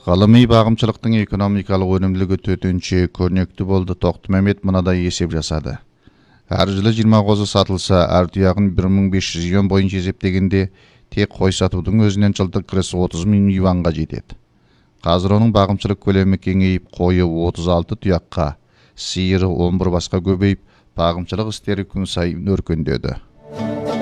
Ғылыми бағымшылықтың экономикалық өнімділігі төтенше көрнекті болды. Тоқтымәмет мынадай есеп жасады. Әр жылы 20 қозы сатылса, әр тұяғын 1500 юан бойынша есептегенде, тек қой сатудың өзінен жылдық кірісі 30 000 юанға жетеді. Қазір оның бағымшылық көлемі кеңейіп, қойы 36 тұяққа, сиыры 11 басқа көбейіп, бағымшылық істері күн сайын өркендеді.